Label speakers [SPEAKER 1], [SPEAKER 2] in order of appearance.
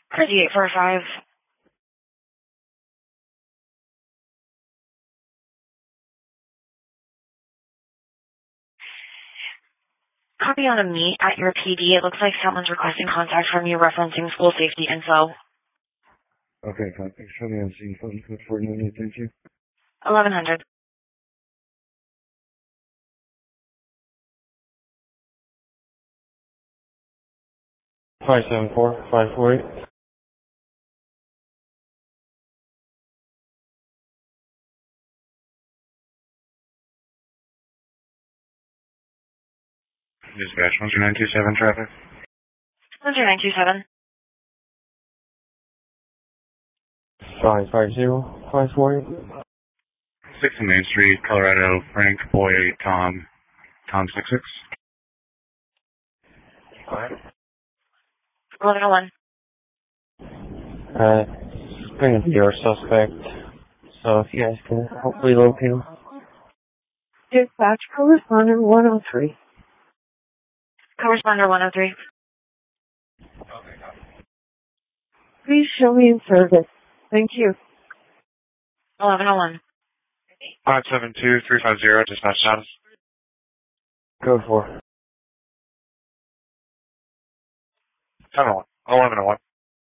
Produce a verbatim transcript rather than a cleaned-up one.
[SPEAKER 1] Crazy eight four five. Copy on a meet at your P D. It looks like someone's requesting contact from you referencing school safety info.
[SPEAKER 2] Okay, contact. Show me on scene phone code four nine eight. Thank you.
[SPEAKER 1] eleven hundred.
[SPEAKER 2] Five seven four five four eight. Dispatch one zero nine two seven traffic.
[SPEAKER 1] one zero nine two seven.
[SPEAKER 2] Five five zero five four eight. Six Main Street, Colorado. Frank, Boy, Tom. Tom six six.
[SPEAKER 1] eleven oh one.
[SPEAKER 2] Uh, it's going to be our suspect. So if you guys can hopefully locate him.
[SPEAKER 3] Dispatch correspondent one oh three.
[SPEAKER 1] Correspondent one oh three.
[SPEAKER 3] Please show me in service. Thank you.
[SPEAKER 1] eleven oh one.
[SPEAKER 2] five seven two three five zero, dispatch status. Code four. seven one. eleven oh one.